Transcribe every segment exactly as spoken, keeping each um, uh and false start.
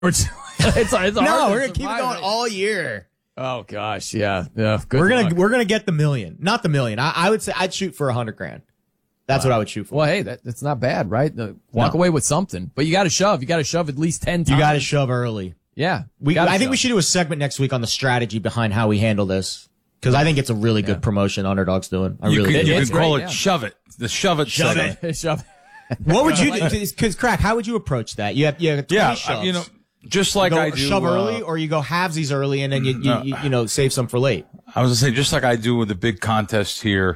it's, it's hard no, to we're gonna keep it survive going it. all year. Oh gosh, yeah, yeah. Good we're gonna luck. we're gonna get the million, not the million. I, I would say I'd shoot for a hundred grand. That's what I would shoot for. Well, hey, that, that's not bad, right? The, walk No. away with something, but you got to shove. You got to shove at least ten times. You got to shove early. Yeah, We, gotta I think shove. we should do a segment next week on the strategy behind how we handle this because I think it's a really good promotion Underdog's doing. I You really could, do. you It's could call great, it yeah. shove it. The shove it Shove segment. it. shove. What would you do? Because Crack, how would you approach that? You have you have twenty Yeah, shoves. you know, just like You go I do. shove uh, early, or you go halvesies early, and then you you, No. you you know save some for late. I was gonna say, just like I do with the big contest here.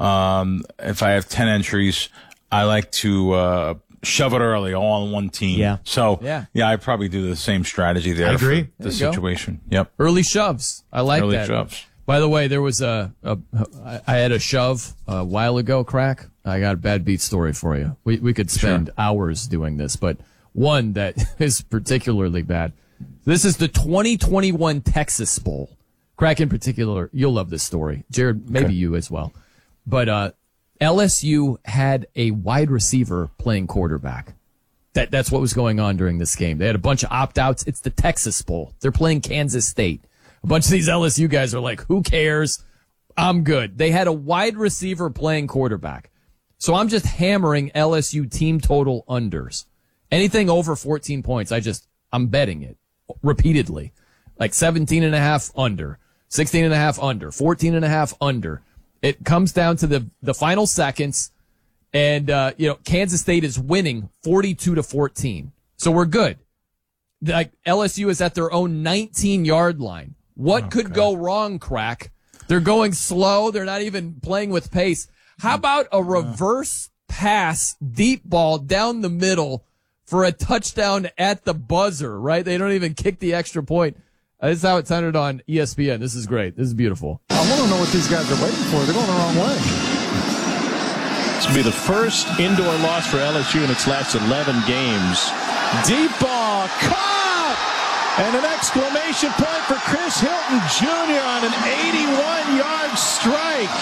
Um, if I have ten entries, I like to uh, shove it early, all on one team. Yeah. So Yeah. yeah, I probably do the same strategy there. I agree. For the There you go. situation. Yep. Early shoves. I like Early that. shoves. By the way, there was a, a I I had a shove a while ago, Crack. I got a bad beat story for you. We we could spend hours doing this, but one that is particularly bad. This is the twenty twenty-one Texas Bowl. Crack in particular, you'll love this story. Jared, maybe Okay. you as well. But uh, L S U had a wide receiver playing quarterback. That that's what was going on during this game. They had a bunch of opt-outs. It's the Texas Bowl. They're playing Kansas State. A bunch of these L S U guys are like, who cares? I'm good. They had a wide receiver playing quarterback. So I'm just hammering L S U team total unders. Anything over fourteen points, I just, I'm betting it repeatedly. Like seventeen and a half under, sixteen and a half under, fourteen and a half under. It comes down to the, the final seconds. And, uh, you know, Kansas State is winning forty-two to fourteen. So we're good. Like L S U is at their own nineteen yard line. What Oh, could God. go wrong, Crack? They're going slow. They're not even playing with pace. How about a reverse pass, deep ball down the middle for a touchdown at the buzzer, right? They don't even kick the extra point. Uh, this is how it sounded on E S P N. This is great. This is beautiful. I want to know what these guys are waiting for. They're going the wrong way. This will be the first indoor loss for L S U in its last eleven games. Deep ball caught! And an exclamation point for Chris Hilton Junior on an eighty-one yard strike.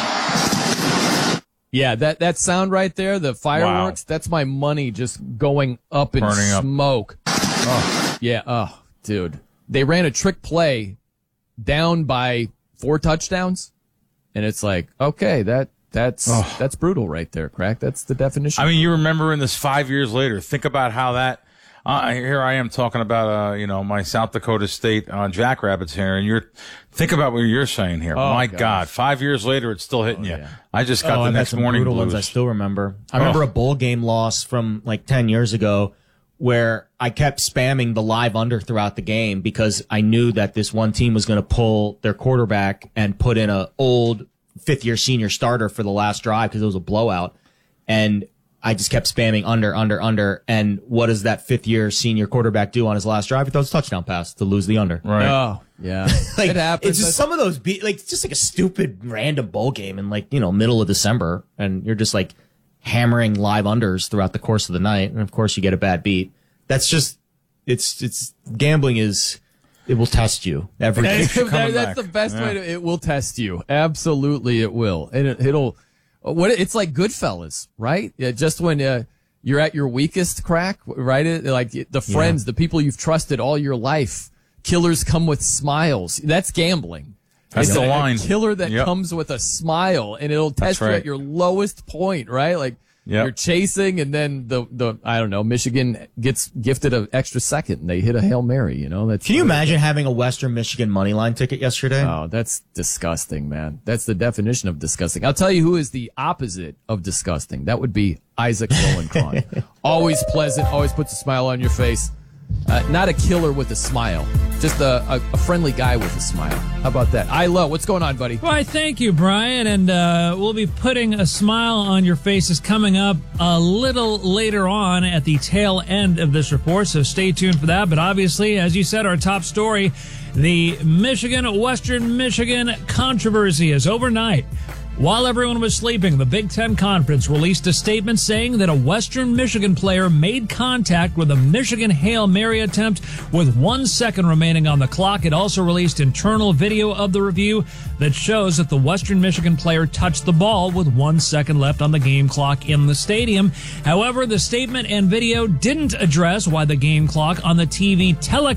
Yeah, that, that sound right there, the fireworks, that's my money just going up in Burning up. smoke. Oh, yeah, oh, dude. They ran a trick play down by four touchdowns, and it's like, okay, that that's Oh. that's brutal right there, Crack. That's the definition. I mean, you remember in this five years later, think about how that, uh, here I am talking about, uh, you know, my South Dakota State, uh, Jackrabbits here, and you're, think about what you're saying here. Oh, my gosh. God, five years later, it's still hitting you. yeah. I just got Oh, the I've had next some morning brutal blues. ones I still remember. I remember Oh. a bowl game loss from like ten years ago where I kept spamming the live under throughout the game because I knew that this one team was going to pull their quarterback and put in a old fifth year senior starter for the last drive because it was a blowout. And I just kept spamming under, under, under. And what does that fifth year senior quarterback do on his last drive? He throws a touchdown pass to lose the under. Right. oh, yeah. Like, it happens. it's just some of those, be- like, it's just like a stupid random bowl game in like, you know, middle of December. And you're just like hammering live unders throughout the course of the night. And of course you get a bad beat. That's just, it's, it's, gambling is, it will test you every day. That's, coming that's back. the best Yeah. way to, it will test you. Absolutely it will. And it, it'll, what, it's like Goodfellas, right? Yeah, just when, uh, you're at your weakest, Crack, right? It- Like the friends, the people you've trusted all your life, killers come with smiles. That's gambling. That's It's the a, line. A killer that Yep. comes with a smile, and it'll test you right. at your lowest point, right? Like Yep. you're chasing, and then the the I don't know, Michigan gets gifted an extra second, and they hit a Hail Mary. You know, that's Can you imagine having a Western Michigan money line ticket yesterday? Oh, that's disgusting, man. That's the definition of disgusting. I'll tell you who is the opposite of disgusting. That would be Isaac Lowenkron. Always pleasant, always puts a smile on your face. Uh, not a killer with a smile, just a, a, a friendly guy with a smile. How about that? Ilo, what's going on, buddy? Why, thank you, Brian. And uh, we'll be putting a smile on your faces coming up a little later on at the tail end of this report, so stay tuned for that. But obviously, as you said, our top story, the Michigan, Western Michigan controversy is overnight. While everyone was sleeping, the Big Ten Conference released a statement saying that a Western Michigan player made contact with a Michigan Hail Mary attempt with one second remaining on the clock. It also released internal video of the review that shows that the Western Michigan player touched the ball with one second left on the game clock in the stadium. However, the statement and video didn't address why the game clock on the T V telecast